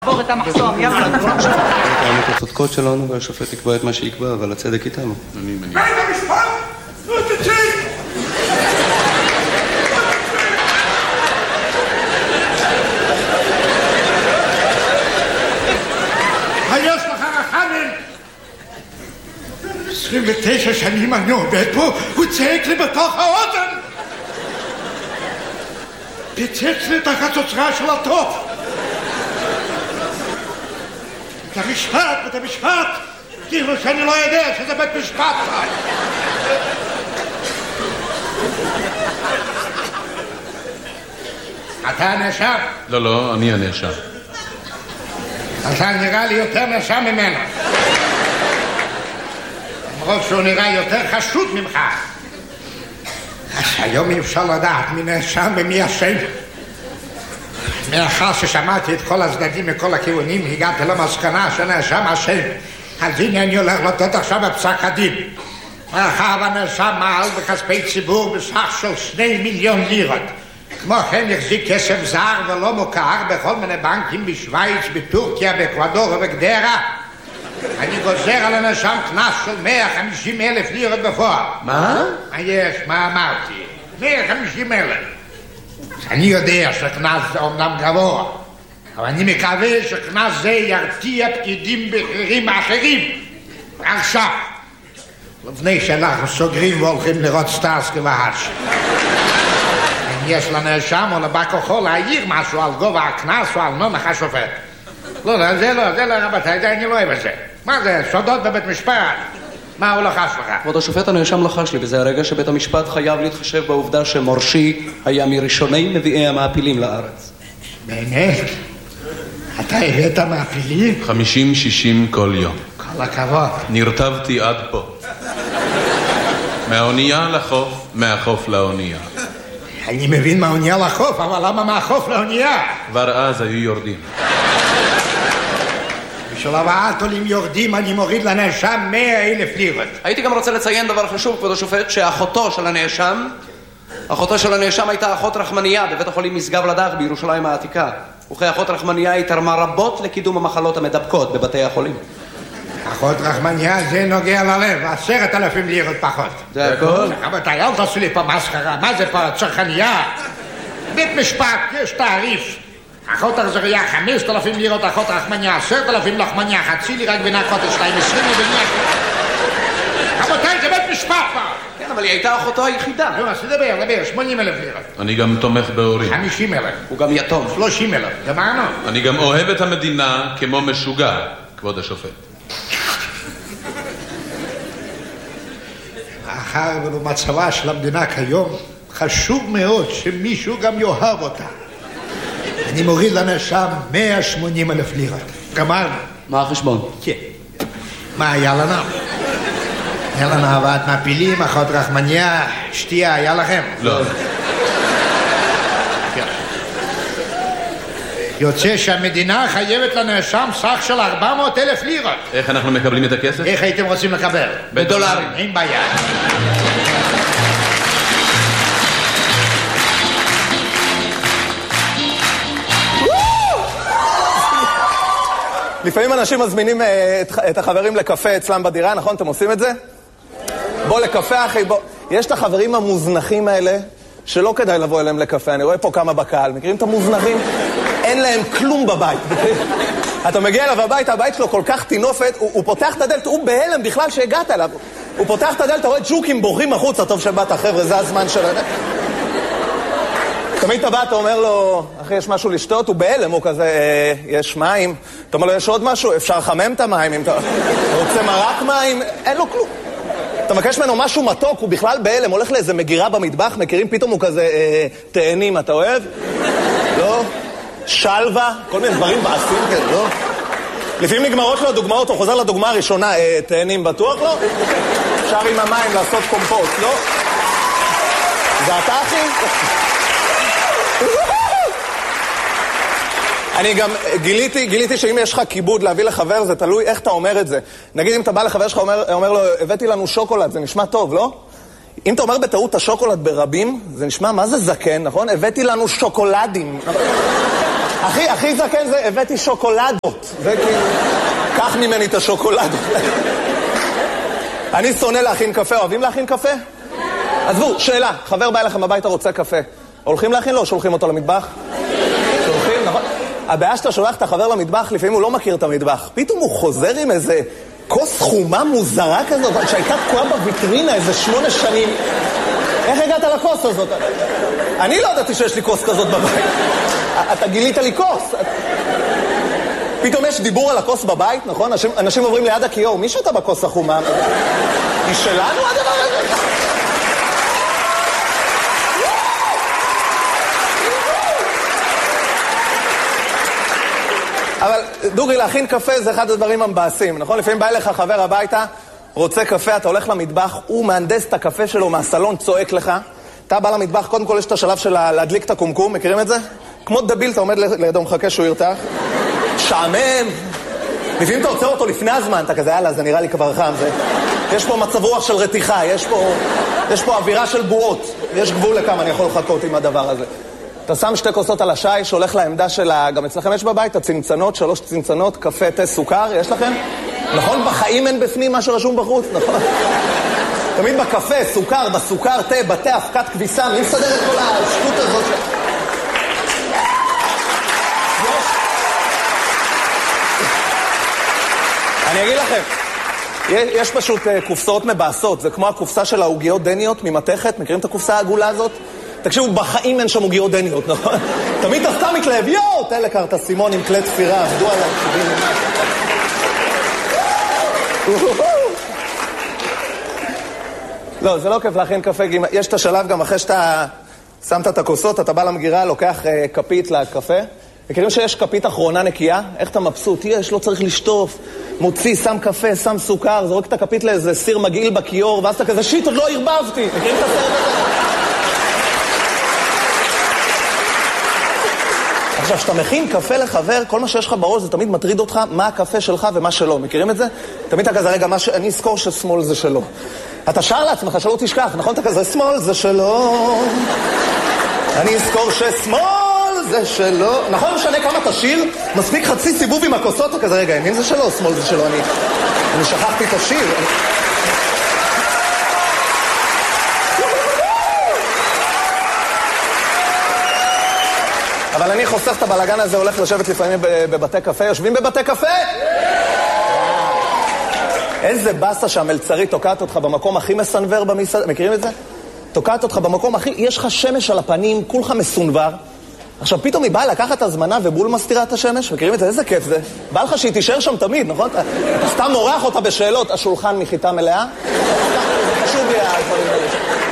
עבור את המחסום, יאללה. האמת הצודקות שלנו והשופט יקבע את מה שיקבע, אבל הצדק איתנו. בית המשפט! לא תצא! היש לך רחמים! 29 שנים אני עובד פה, הוא צעק לי בתוך האוזן! פיצץ לי את החצוצרה של הטוב! בית המשפט! כאילו שאני לא יודע שזה בית משפט! אתה הנאשם? לא, אני הנאשם. אתה נראה לי יותר נאשם ממנו. למרות שהוא נראה יותר חשוד ממך. אז היום אי אפשר לדעת מי נאשם ומי אשם. מאחר ששמעתי את כל הצדדים מכל הכיוונים, הגעתי למסקנה שנאשם אשם. אז הנה אני הולך לתת עכשיו בפסק הדין. מאחר והנאשם מעל בכספי ציבור בסך של 2 מיליון לירות. כמו כן החזיק כסף זר ולא מוכר בכל מיני בנקים בשוויץ, בטורקיה, באקוודור ובגדרה. אני גוזר על הנאשם קנס של 150,000 לירות בפועל. מה? מה אמרתי? 150,000. אני יודע שקנס זה אומנם גבוה, אבל אני מקווה שקנס זה ירתיע פקידים בכירים אחרים. עכשיו, לפני שאנחנו סוגרים והולכים לראות סטארסקי והאש. אם יש לנאשם או לבא כוחו להעיר משהו על גובה הקנס או על נומך השופט. לא, זה לא רבתי, זה אני לא אוהב את זה. מה זה? סודות בבית משפט? מה הוא לחש לך? כבוד השופט, הנאשם לחש לי, וזה הרגע שבית המשפט חייב להתחשב בעובדה שמורשי היה מראשוני מביאי המעפילים לארץ. באמת? אתה הבאת מעפילים? 50-60 כל יום. כל הכבוד. נרטבתי עד פה. מהאונייה לחוף, מהחוף לאונייה. אני מבין מהאונייה לחוף, אבל למה מהחוף לאונייה? כבר אז היו יורדים. בשביל הבאת עולים יורדים אני מוריד לנאשם 100,000 לירות. הייתי גם רוצה לציין דבר חשוב, כבוד השופט, שאחותו של הנאשם הייתה אחות רחמניה בבית החולים משגב לדך בירושלים העתיקה. וכאחות רחמניה היא תרמה רבות לקידום המחלות המדבקות בבתי החולים. אחות רחמניה זה נוגע ללב, 10,000 לירות פחות. זה הכל? רבותיי, אל תעשו לי פה מסחרה, מה זה פה צרכניה? בית משפט, יש תעריף. אחות הרזריה 5,000 לירות, אחות רחמניה 10,000, לחמניה חצי לירה, גבינה קוטג' 220 ובנייה. רבותיי, זה בית משפט פה. כן, אבל היא הייתה אחותו היחידה. נו, אז דבר, 80,000 לירות. אני גם תומך בהורים. 50,000. הוא גם יתום. 30,000, גמרנו. אני גם אוהב את המדינה כמו משוגע, כבוד השופט. מאחר ובמצבה של המדינה כיום, חשוב מאוד שמישהו גם יאהב אותה. אני מוריד לנאשם 180,000 לירות. גמרנו. מה החשבון? כן. מה היה לנו? היה לנו הבאת מעפילים, אחות רחמניה, שתייה, היה לכם? לא. יוצא שהמדינה חייבת לנאשם סך של 400,000 לירות. איך אנחנו מקבלים את הכסף? איך הייתם רוצים לקבל? בדולרים. אין בעיה. לפעמים אנשים מזמינים את החברים לקפה אצלם בדירה, נכון? אתם עושים את זה? בוא לקפה, אחי, בוא. יש את החברים המוזנחים האלה שלא כדאי לבוא אליהם לקפה. אני רואה פה כמה בקהל. מכירים את המוזנחים? אין להם כלום בבית. אתה מגיע אליו הביתה, הבית שלו כל כך תינופת, הוא פותח את הדלת, הוא בהלם בכלל שהגעת אליו. הוא פותח את הדלת, אתה רואה ג'וקים בורחים החוצה, טוב שבאת, חבר'ה, זה הזמן של... תמיד אתה בא, אתה אומר לו, אחי, יש משהו לשתות? הוא בהלם, הוא כזה, יש מים? אתה אומר לו, יש עוד משהו? אפשר לחמם את המים? אם אתה רוצה מרק מים? אין לו כלום. אתה מבקש ממנו משהו מתוק, הוא בכלל בהלם, הולך לאיזה מגירה במטבח, מכירים, פתאום הוא כזה, תאנים, אתה אוהב? לא? שלווה? כל מיני דברים בעשים כאלה, לא? לפעמים נגמרות לו הדוגמאות, הוא חוזר לדוגמה הראשונה, תאנים בטוח, לא? אפשר עם המים לעשות קומפוסט, לא? זה אתה, אחי? אני גם גיליתי שאם יש לך כיבוד להביא לחבר, זה תלוי איך אתה אומר את זה. נגיד אם אתה בא לחבר שלך, אומר לו, הבאתי לנו שוקולד, זה נשמע טוב, לא? אם אתה אומר בטעות השוקולד ברבים, זה נשמע מה זה זקן, נכון? הבאתי לנו שוקולדים. הכי זקן זה, הבאתי שוקולדות. זה כאילו, קח ממני את השוקולדות. אני שונא להכין קפה, אוהבים להכין קפה? עזבו, שאלה, חבר בא אליכם הביתה רוצה קפה. הולכים להכין לו או שולחים אותו למטבח? שולחים, נכון? הבעיה שאתה שולח את החבר למטבח, לפעמים הוא לא מכיר את המטבח. פתאום הוא חוזר עם איזה כוס חומה מוזרה כזאת, שהייתה תקועה בוויטרינה איזה 8 שנים. איך הגעת לכוס הזאת? אני לא ידעתי שיש לי כוס כזאת בבית. אתה גילית לי כוס. פתאום יש דיבור על הכוס בבית, נכון? אנשים עוברים ליד הכיור, מי שאתה בכוס החומה? היא שלנו הדבר הזה? אבל דוגרי, להכין קפה זה אחד הדברים המבאסים, נכון? לפעמים בא אליך חבר הביתה, רוצה קפה, אתה הולך למטבח, הוא מהנדס את הקפה שלו מהסלון, צועק לך. אתה בא למטבח, קודם כל יש את השלב של להדליק את הקומקום, מכירים את זה? כמו דביל, אתה עומד לידו, מחכה שהוא ירתח. שעמם. לפעמים אתה עוצר אותו לפני הזמן, אתה כזה, יאללה, זה נראה לי כבר חם. יש פה מצב רוח של רתיחה, יש פה אווירה של בועות. יש גבול לכמה אני יכול לחכות עם הדבר הזה. אתה שם 2 כוסות על השי, שהולך לעמדה של גם אצלכם יש בבית, הצנצנות, 3 צנצנות, קפה, תה, סוכר, יש לכם? נכון? בחיים אין בפנים מה שרשום בחוץ, נכון? תמיד בקפה, סוכר, בסוכר, תה, בתה, אבקת כביסה, מי מסדר את כל השטות הזאת? אני אגיד לכם, יש פשוט קופסאות מבאסות, זה כמו הקופסה של העוגיות דניות ממתכת, מכירים את הקופסה העגולה הזאת? תקשיבו, בחיים אין שם עוגיות דניות, נכון? תמיד אתה סתם מתלהב, יואו, תן לקרת סימון עם כלי תפירה, עבדו עליו. לא, זה לא כיף להכין קפה, יש את השלב גם אחרי שאתה שמת את הכוסות, אתה בא למגירה, לוקח כפית לקפה, מכירים שיש כפית אחרונה נקייה? איך אתה מבסוט? יש, לא צריך לשטוף, מוציא, שם קפה, שם סוכר, זורק את הכפית לאיזה סיר מגעיל בכיור, ואז אתה כזה, שיט, עוד לא הרבבתי. מכירים את הסרט הזה? עכשיו, כשאתה מכין קפה לחבר, כל מה שיש לך בראש זה תמיד מטריד אותך מה הקפה שלך ומה שלא. מכירים את זה? תמיד אתה כזה, רגע, אני אזכור ששמאל זה שלו. אתה שר לעצמך שלא תשכח, נכון? אתה כזה, שמאל זה שלו. אני אזכור ששמאל זה שלו. נכון, משנה כמה תשיר? מספיק חצי סיבוב עם הכוסות, כזה, רגע, ימין זה שלו, שמאל זה שלו. אני שכחתי את השיר. אבל אני חוסך את הבלגן הזה, הולך לשבת לפעמים בבתי קפה. יושבים בבתי קפה? איזה בסה שהמלצרית תוקעת אותך במקום הכי מסנבר במסעדה. מכירים את זה? תוקעת אותך במקום הכי... יש לך שמש על הפנים, כולך מסונבר. עכשיו פתאום היא באה לקחת את הזמנה ובול מסתירה את השמש. מכירים את זה? איזה כיף זה. בא לך שהיא תישאר שם תמיד, נכון? אתה סתם מורח אותה בשאלות. השולחן מחיטה מלאה? זה חשוב לי הדברים האלה.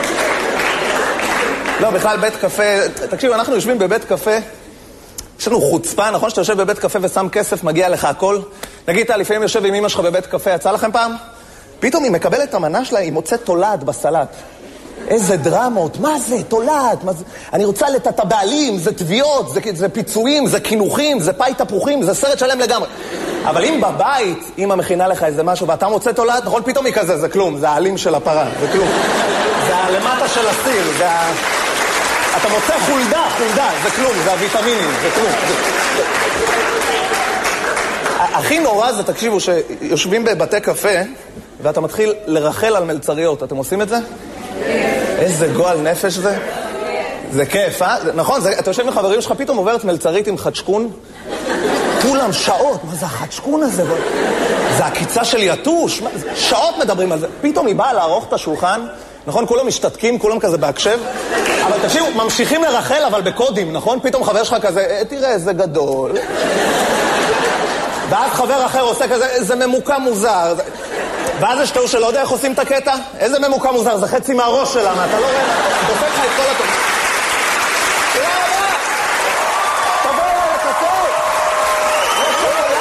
לא, בכלל בית קפה, תקשיבו, אנחנו יושבים בבית קפה, יש לנו חוצפה, נכון? שאתה יושב בבית קפה ושם כסף, מגיע לך הכל. נגיד, אתה לפעמים יושב עם אמא שלך בבית קפה, יצא לכם פעם? פתאום היא מקבלת את המנה שלה, היא מוצאת תולעת בסלט. איזה דרמות, מה זה? תולעת, מה זה? אני רוצה את הבעלים, זה תביעות, זה פיצויים, זה כינוכים, זה פאי תפוחים, זה סרט שלם לגמרי. אבל אם בבית, אמא מכינה לך איזה משהו, ואתה מוצא תולעת, נכון? פתאום היא כזה, זה כלום, זה העלים של הפרה, זה כלום. זה הלמטה של הסיר, זה אתה מוצא חולדה, זה כלום, זה הוויטמינים, זה כלום. הכי נורא זה, תקשיבו, שיושבים בבתי קפה, ואתה מתחיל לרחל על מלצריות. אתם עושים את זה? איזה גועל נפש זה. זה כיף, אה? נכון, אתה יושב עם חברים שלך, פתאום עוברת מלצרית עם חדשקון, כולם שעות, מה זה החדשקון הזה? זה הקיצה של יתוש, שעות מדברים על זה. פתאום היא באה לערוך את השולחן, נכון? כולם משתתקים, כולם כזה בהקשב, אבל תקשיבו, ממשיכים לרחל, אבל בקודים, נכון? פתאום חבר שלך כזה, תראה איזה גדול. ואז חבר אחר עושה כזה, איזה ממוקם מוזר. ואז יש תיאור שלא יודע איך עושים את הקטע? איזה ממוקם מוזר, זה חצי מהראש שלנו, אתה לא רואה, דופק לך את כל הטוב. תראה רבה, תבוא אליי לקצור. יש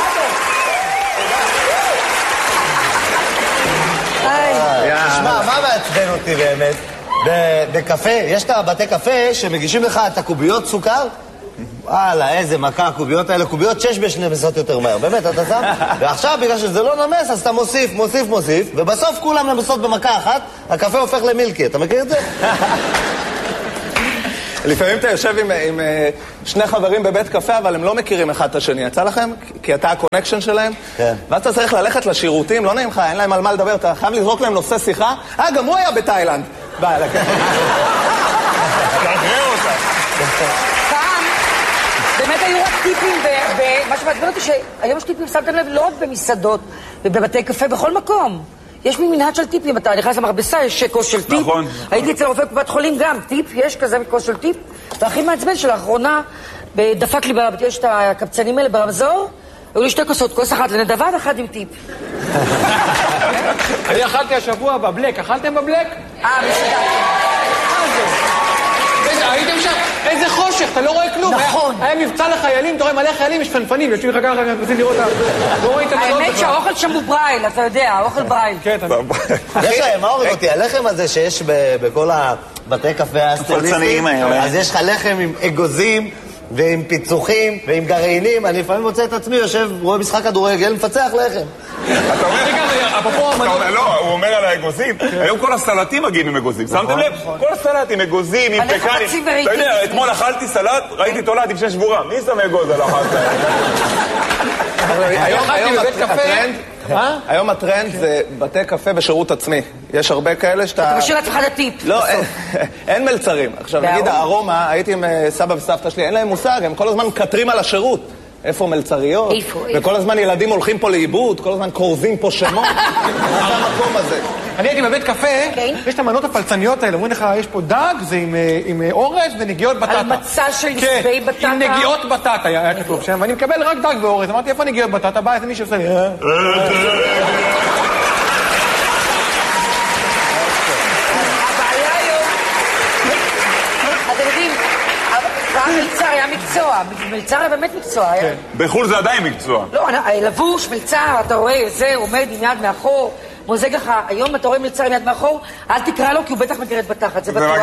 שוקולדות. תשמע, מה מעצבן אותי באמת? בקפה, יש את הבתי קפה שמגישים לך את הקוביות סוכר? וואלה, איזה מכה הקוביות האלה, קוביות 6 נמסות יותר מהר, באמת, אתה שם? ועכשיו, בגלל שזה לא נמס, אז אתה מוסיף, ובסוף כולם נמסות במכה אחת, הקפה הופך למילקי, אתה מכיר את זה? לפעמים אתה יושב עם שני חברים בבית קפה, אבל הם לא מכירים אחד את השני. יצא לכם? כי אתה הקונקשן שלהם? כן. ואז אתה צריך ללכת לשירותים, לא נעים לך, אין להם על מה לדבר, אתה חייב לזרוק להם נושא שיחה. גם הוא היה בתאילנד. פעם, באמת היו רק טיפים, ומה שמעצבן אותי שהיום יש טיפים, שמתם לב, לא רק במסעדות ובבתי קפה, בכל מקום. יש מנהג של טיפים, אתה נכנס למרפסה, יש כוס של טיפ. נכון. הייתי אצל רופא קופת חולים גם, טיפ, יש כזה כוס של טיפ. והכי מעצבן שלאחרונה, דפק לי, יש את הקבצנים האלה ברמזור, היו לי 2 כוסות, כוס אחת לנדבה ואחת עם טיפ. אני אכלתי השבוע בבלק, אכלתם בבלק? בסדר. הייתם שם, איזה חושך, אתה לא רואה כלום. נכון. היה מבצע לחיילים, אתה רואה מלא חיילים, יש פנפנים, יושבים לך ככה, רוצים לראות, לא רואים את המנות. האמת שהאוכל שם הוא ברייל, אתה יודע, האוכל ברייל. כן, יש להם, מה הוריד אותי? הלחם הזה שיש בכל הבתי קפה האסטרליסטים, אז יש לך לחם עם אגוזים ועם פיצוחים ועם גרעינים. אני לפעמים מוצא את עצמי, יושב, רואה משחק כדורגל, מפצח לחם. אתה אומר, לא, הוא אומר על האגוזים. היום כל הסלטים מגיעים עם אגוזים. שמתם לב? כל הסלט עם אגוזים, עם פקנים. אתה יודע, אתמול אכלתי סלט, ראיתי תולעת עם 6 שבורה. מי שם אגוז על אחת? היום הטרנד זה בתי קפה בשירות עצמי. יש הרבה כאלה שאתה... אתה משאיר לעצמך את הטיפ. לא, אין מלצרים. עכשיו נגיד הארומה, הייתי עם סבא וסבתא שלי, אין להם מושג, הם כל הזמן מקטרים על השירות. איפה מלצריות? וכל הזמן ילדים הולכים פה לאיבוד, כל הזמן קורזים פה שמות. מה זה המקום הזה? אני הייתי בבית קפה, יש את המנות הפלצניות האלה, אומרים לך, יש פה דג, זה עם אורז ונגיעות בטטה. על מצע של צבי בטטה. עם נגיעות בטטה היה כתוב שם, ואני מקבל רק דג ואורז. אמרתי, איפה נגיעות בטטה? בא איזה מישהו עושה לי... הבעיה היום... אתם יודעים, פעם מלצר היה מקצוע. מלצר היה באמת מקצוע. בחול זה עדיין מקצוע. לא, לבוש, מלצר, אתה רואה, זה עומד עם יד מאחור. מוזג לך, היום אתה רואה מלצר עם יד מאחור, אל תקרא לו כי הוא בטח מגרד בתחת, זה בטוח.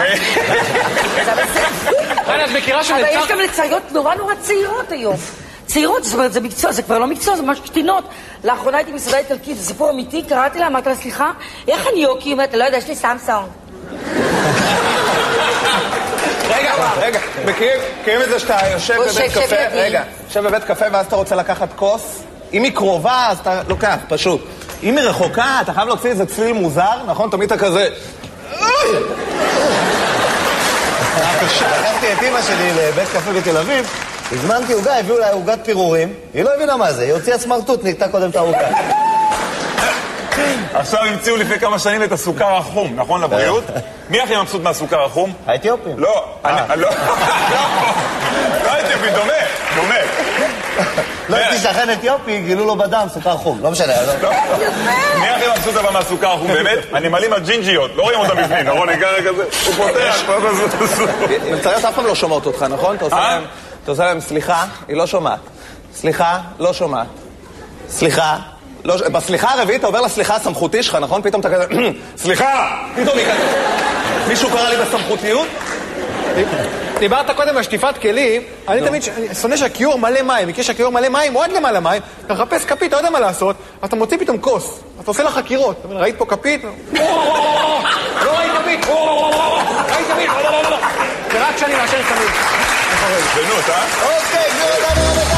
אז מכירה של אבל יש גם לצריות נורא צעירות היום. צעירות, זאת אומרת, זה מקצוע, זה כבר לא מקצוע, זה ממש קטינות. לאחרונה הייתי מסעדה איטלקית, זה סיפור אמיתי, קראתי לה, אמרתי לה, סליחה, איך אני יוקי? אומרת, לא יודע, יש לי סמסונג. רגע, מכירים את זה שאתה יושב בבית קפה, יושב בבית קפה ואז אתה רוצה לקחת כוס? אם היא קרובה, אז אתה לוקח, פשוט. אם היא רחוקה, אתה חייב להוציא איזה צליל מוזר, נכון? תמיד אתה כזה... לקחתי את אמא שלי לבית קפה בתל אביב, הזמנתי עוגה, הביאו לה עוגת פירורים, היא לא הבינה מה זה, היא הוציאה סמרטוט, נקטה קודם את העוגה. עכשיו המציאו לפני כמה שנים את הסוכר החום, נכון לבריאות? מי הכי מבסוט מהסוכר החום? האתיופים. לא, לא האתיופים, דומה. לא הייתי שכן אתיופי, גילו לו בדם סוכר חום, לא משנה. מי הכי מבסוט אבל מהסוכר החום, באמת? הנמלים הג'ינג'יות, לא רואים אותם בפנים, נכון? נקרא כזה, הוא פותח. מלצריות אף פעם לא שומעות אותך, נכון? אתה עושה להם סליחה, היא לא שומעת. סליחה, לא שומעת. סליחה. בסליחה הרביעית אתה עובר לסליחה הסמכותי שלך, נכון? פתאום אתה כזה, סליחה! פתאום היא כזה. מישהו קרא לי בסמכותיות? דיברת קודם על שטיפת כלים, אני תמיד שונא שהכיור מלא מים, מכיר שהכיור מלא מים, או עד למעלה מים, אתה מחפש כפית, אתה יודע מה לעשות, אז אתה מוציא פתאום כוס, אתה עושה לה חקירות, אתה אומר, ראית פה כפית? לא ראית כפית! ראית כפית! זה רק שאני מאשר תמיד. בנות, אוקיי,